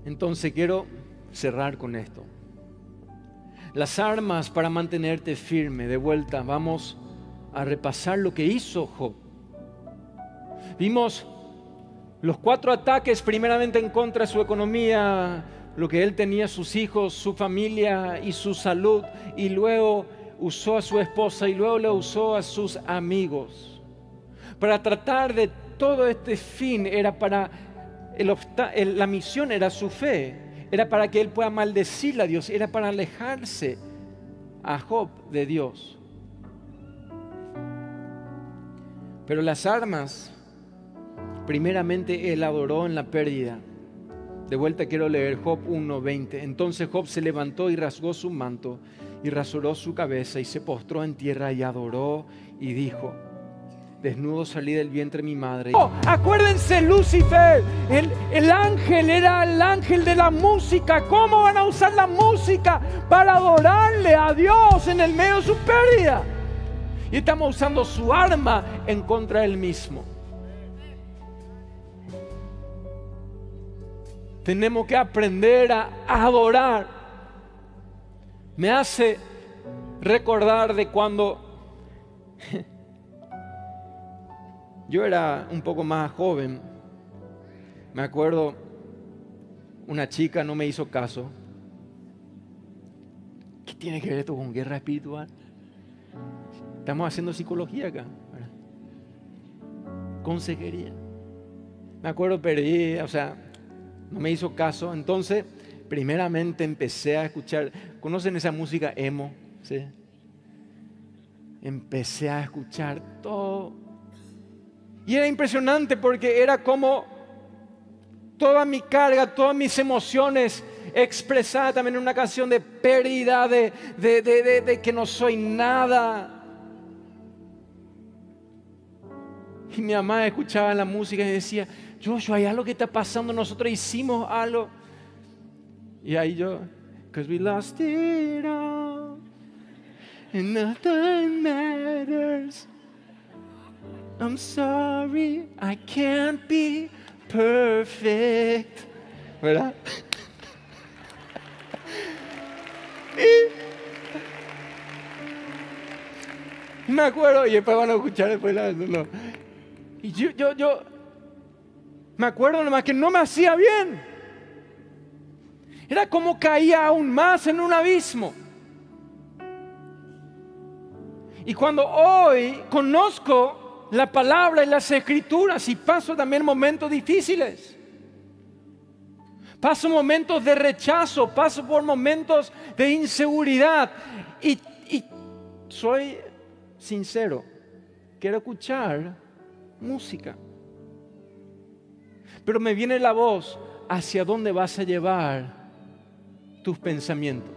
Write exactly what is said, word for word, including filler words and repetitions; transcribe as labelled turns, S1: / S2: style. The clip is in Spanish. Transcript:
S1: Entonces quiero cerrar con esto. Las armas para mantenerte firme. De vuelta, vamos a repasar lo que hizo Job. Vimos los cuatro ataques, primeramente en contra de su economía, lo que él tenía, sus hijos, su familia y su salud, y luego usó a su esposa y luego le usó a sus amigos. Para tratar de todo este fin era para, el obsta- el, la misión era su fe, era para que él pueda maldecirle a Dios, era para alejarse a Job de Dios. Pero las armas, primeramente él adoró en la pérdida. De vuelta quiero leer Job uno veinte. Entonces Job se levantó y rasgó su manto y rasuró su cabeza y se postró en tierra y adoró y dijo: desnudo salí del vientre de mi madre. Oh, acuérdense, Lucifer, el, el ángel era el ángel de la música. ¿Cómo van a usar la música para adorarle a Dios en el medio de su pérdida? Y estamos usando su arma en contra de él mismo. Tenemos que aprender a adorar. Me hace recordar de cuando yo era un poco más joven. Me acuerdo, una chica no me hizo caso. ¿Qué tiene que ver esto con guerra espiritual? Estamos haciendo psicología acá, ¿verdad? Consejería. Me acuerdo, perdí, o sea, no me hizo caso. Entonces, primeramente empecé a escuchar. ¿Conocen esa música emo? ¿Sí? Empecé a escuchar todo. Y era impresionante porque era como toda mi carga, todas mis emociones expresadas también en una canción de pérdida, de, de, de, de, de que no soy nada. Y mi mamá escuchaba la música y decía: Joshua, hay algo que está pasando, nosotros hicimos algo. Y ahí yo, because we lost it all and nothing matters. I'm sorry, I can't be perfect. ¿Verdad? Y me acuerdo, y después van a escuchar después la, no. Y yo, yo, yo me acuerdo nomás que no me hacía bien. Era como caía aún más en un abismo. Y cuando hoy conozco la palabra y las escrituras y paso también momentos difíciles, paso momentos de rechazo, paso por momentos de inseguridad y, y soy sincero, quiero escuchar música. Pero me viene la voz: ¿hacia dónde vas a llevar tus pensamientos?